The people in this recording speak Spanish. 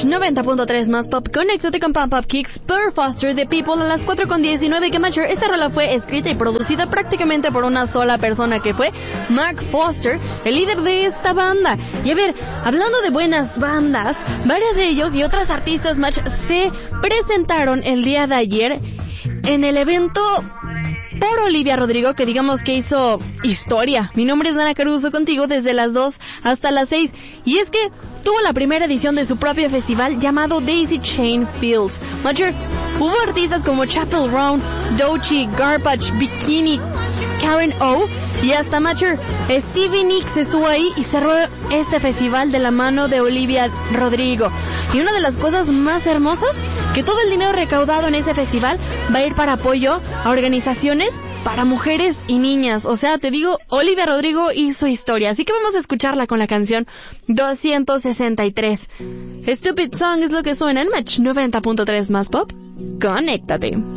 Match 90.3 más pop. Conéctate con Pump Up Kicks per Foster The People a las 4:19. Que Matcher, esta rola fue escrita y producida prácticamente por una sola persona, que fue Mark Foster, el líder de esta banda. Y a ver, hablando de buenas bandas, varios de ellos y otras artistas Match se presentaron el día de ayer en el evento por Olivia Rodrigo, que digamos que hizo historia. Mi nombre es Dana Caruso, contigo desde las 2 hasta las 6. Y es que tuvo la primera edición de su propio festival llamado Daisy Chain Fields. Matcher, hubo artistas como Chappell Roan, Doechii, Garbage, Bikini, Karen O y hasta Matcher, Stevie Nicks estuvo ahí y cerró este festival de la mano de Olivia Rodrigo. Y una de las cosas más hermosas, que todo el dinero recaudado en ese festival va a ir para apoyo a organizaciones para mujeres y niñas. O sea, te digo, Olivia Rodrigo hizo historia. Así que vamos a escucharla con la canción 263. Stupid Song es lo que suena en Match 90.3 más pop. Conéctate.